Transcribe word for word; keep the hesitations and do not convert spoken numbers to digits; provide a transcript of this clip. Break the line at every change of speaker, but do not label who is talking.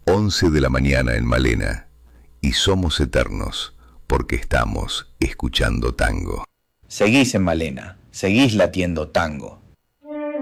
once de la mañana en Malena, y somos eternos porque estamos escuchando tango.
Seguís en Malena, seguís latiendo tango.